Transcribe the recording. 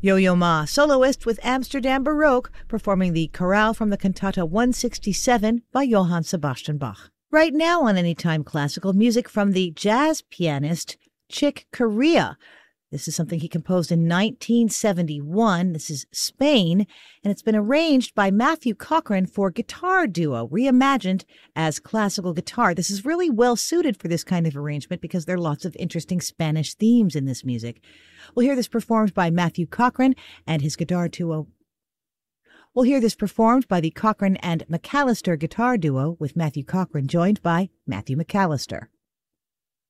Yo-Yo Ma, soloist with Amsterdam Baroque, performing the chorale from the cantata 167 by Johann Sebastian Bach. Right now on Anytime Classical, music from the jazz pianist Chick Corea. This is something he composed in 1971. This is Spain, and it's been arranged by Matthew Cochrane for guitar duo, reimagined as classical guitar. This is really well suited for this kind of arrangement because there are lots of interesting Spanish themes in this music. We'll hear this performed by Matthew Cochrane and his guitar duo. We'll hear this performed by the Cochrane and McAllister guitar duo, with Matthew Cochrane joined by Matthew McAllister.